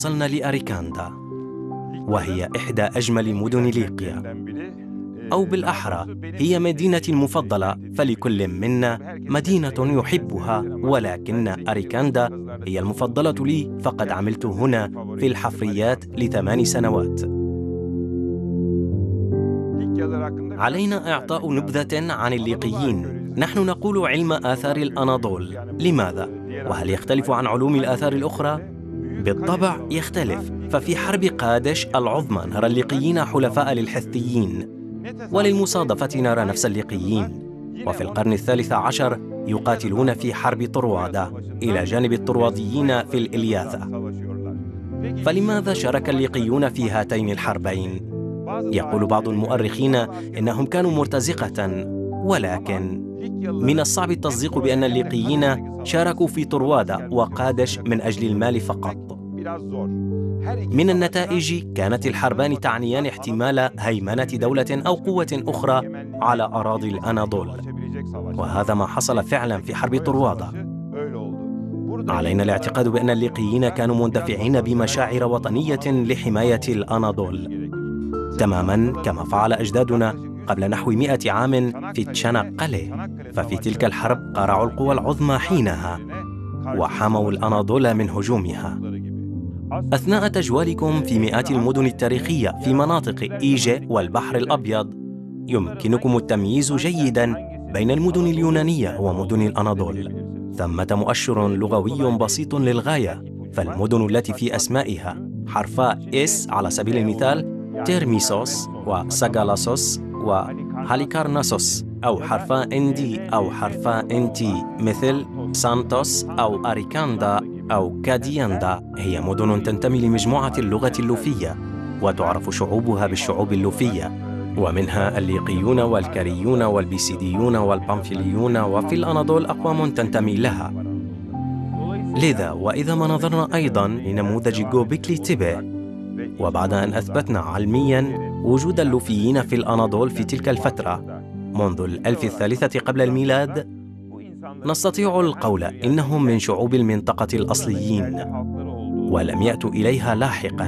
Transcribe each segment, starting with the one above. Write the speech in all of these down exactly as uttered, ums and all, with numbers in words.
وصلنا لأريكاندا، وهي إحدى أجمل مدن ليبيا، أو بالأحرى هي مدينتي المفضلة، فلكل منا مدينة يحبها، ولكن أريكاندا هي المفضلة لي، فقد عملت هنا في الحفريات لثمان سنوات. علينا إعطاء نبذة عن الليقيين. نحن نقول علم آثار الأناضول. لماذا؟ وهل يختلف عن علوم الآثار الأخرى؟ بالطبع يختلف، ففي حرب قادش العظمى نرى الليقيين حلفاء للحثيين، وللمصادفة نرى نفس الليقيين، وفي القرن الثالث عشر يقاتلون في حرب طروادة إلى جانب الطرواديين في الإلياثة. فلماذا شارك الليقيون في هاتين الحربين؟ يقول بعض المؤرخين إنهم كانوا مرتزقة، ولكن من الصعب التصديق بأن الليقيين شاركوا في طروادة وقادش من أجل المال فقط. من النتائج كانت الحربان تعنيان احتمال هيمنة دولة أو قوة أخرى على أراضي الأناضول، وهذا ما حصل فعلا في حرب طروادة. علينا الاعتقاد بأن الليقيين كانوا مندفعين بمشاعر وطنية لحماية الأناضول، تماما كما فعل أجدادنا قبل نحو مئة عام في تشانقلة. ففي تلك الحرب قارعوا القوى العظمى حينها وحموا الأناضول من هجومها. أثناء تجوالكم في مئات المدن التاريخية في مناطق إيجي والبحر الأبيض يمكنكم التمييز جيدا بين المدن اليونانية ومدن الأناضول. ثمة مؤشر لغوي بسيط للغاية، فالمدن التي في أسمائها حرفا إس على سبيل المثال تيرميسوس وساغالاسوس وهاليكارناسوس، أو حرفا إندي أو حرفا إنتي مثل سانتوس أو أريكاندا أو كادياندا، هي مدن تنتمي لمجموعة اللغة اللوفية، وتعرف شعوبها بالشعوب اللوفية، ومنها الليقيون والكريون والبيسيديون والبامفيليون، وفي الأناضول أقوام تنتمي لها. لذا وإذا ما نظرنا أيضا لنموذج جوبكلي تيبي، وبعد أن أثبتنا علميا وجود اللوفيين في الأناضول في تلك الفترة منذ الألف الثالثة قبل الميلاد، نستطيع القول إنهم من شعوب المنطقة الأصليين ولم يأتوا إليها لاحقا.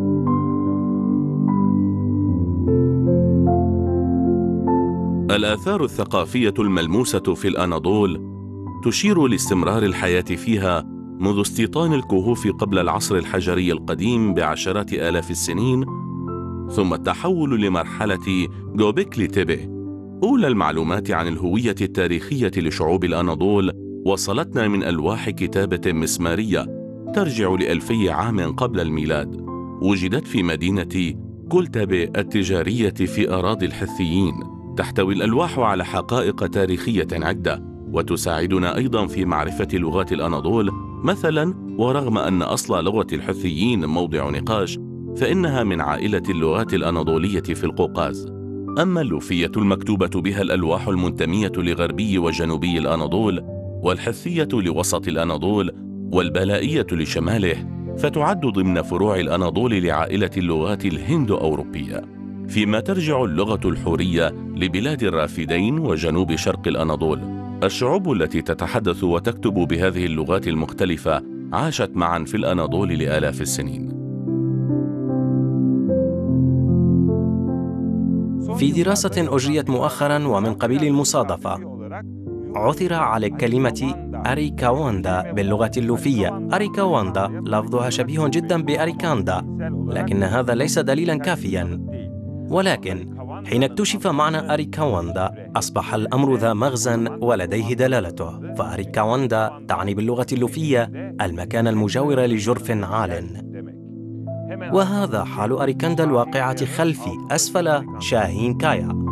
الآثار الثقافية الملموسة في الأناضول تشير لاستمرار الحياة فيها منذ استيطان الكهوف قبل العصر الحجري القديم بعشرات آلاف السنين، ثم التحول لمرحلة جوبكلي تيبي. أولى المعلومات عن الهوية التاريخية لشعوب الأناضول وصلتنا من ألواح كتابة مسمارية ترجع لألفي عام قبل الميلاد، وجدت في مدينة كولتابي التجارية في أراضي الحثيين. تحتوي الألواح على حقائق تاريخية عدة، وتساعدنا أيضا في معرفة لغات الأناضول. مثلا، ورغم أن أصل لغة الحثيين موضع نقاش، فإنها من عائلة اللغات الأناضولية في القوقاز. أما اللوفية المكتوبة بها الألواح المنتمية لغربي وجنوبي الأناضول، والحثية لوسط الأناضول، والبلائية لشماله، فتعد ضمن فروع الأناضول لعائلة اللغات الهند-أوروبية، فيما ترجع اللغة الحورية لبلاد الرافدين وجنوب شرق الأناضول. الشعوب التي تتحدث وتكتب بهذه اللغات المختلفة عاشت معا في الأناضول لآلاف السنين. في دراسة أجريت مؤخرا ومن قبيل المصادفة، عثر على كلمة أريكاواندا باللغة اللوفية. أريكاواندا لفظها شبيه جدا بأريكاندا، لكن هذا ليس دليلا كافيا. ولكن حين اكتشف معنى أريكاواندا أصبح الأمر ذا مغزى ولديه دلالته، فأريكاواندا تعني باللغة اللوفية المكان المجاور لجرف عال، وهذا حال أريكاندا الواقعة خلفي أسفل شاهين كايا.